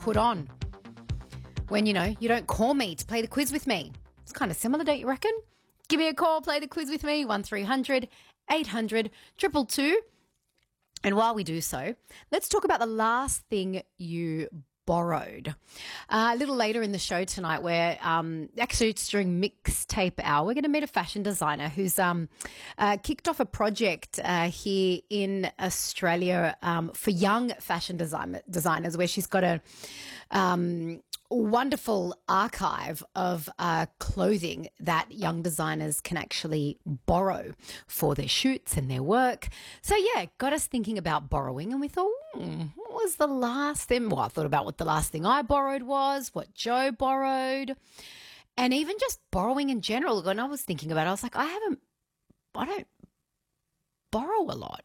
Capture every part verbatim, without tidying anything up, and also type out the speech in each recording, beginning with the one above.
put on when, you know, you don't call me to play the quiz with me. It's kind of similar, don't you reckon? Give me a call, play the quiz with me, one three hundred eight hundred two two two. And while we do so, let's talk about the last thing you borrowed. Uh, a little later in the show tonight, where um, actually it's during mixtape hour, we're going to meet a fashion designer who's um, uh, kicked off a project uh, here in Australia um, for young fashion design- designers, where she's got a um, wonderful archive of uh, clothing that young designers can actually borrow for their shoots and their work. So yeah, got us thinking about borrowing, and we thought, hmm, what was the last thing? Well, I thought about what the last thing I borrowed was, what Joe borrowed, and even just borrowing in general. When I was thinking about it, I was like, I haven't, I don't borrow a lot.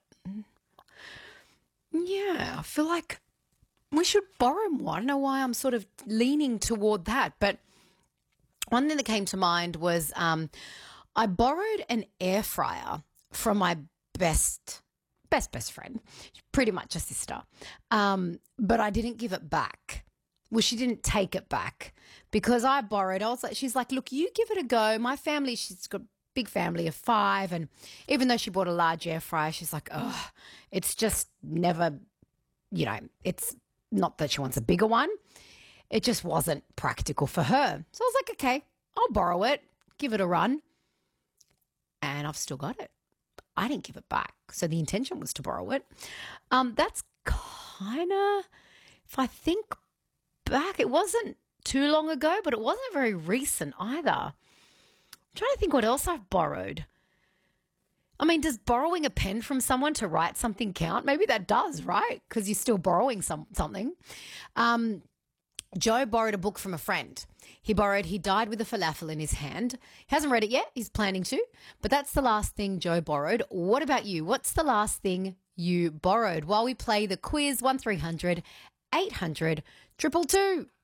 Yeah, I feel like we should borrow more. I don't know why I'm sort of leaning toward that. But one thing that came to mind was um, I borrowed an air fryer from my best, best, best friend, pretty much a sister. Um, but I didn't give it back. Well, she didn't take it back because I borrowed. I was like, she's like, look, you give it a go. My family, she's got a big family of five. And even though she bought a large air fryer, she's like, oh, it's just never, you know, it's, not that she wants a bigger one. It just wasn't practical for her. So I was like, okay, I'll borrow it, give it a run. And I've still got it. I didn't give it back. So the intention was to borrow it. Um, that's kind of, if I think back, it wasn't too long ago, but it wasn't very recent either. I'm trying to think what else I've borrowed. I mean, does borrowing a pen from someone to write something count? Maybe that does, right? Because you're still borrowing some something. Um, Joe borrowed a book from a friend. He borrowed He Died with a Falafel in His Hand. He hasn't read it yet. He's planning to. But that's the last thing Joe borrowed. What about you? What's the last thing you borrowed? While we play the quiz, one three hundred eight hundred two two two.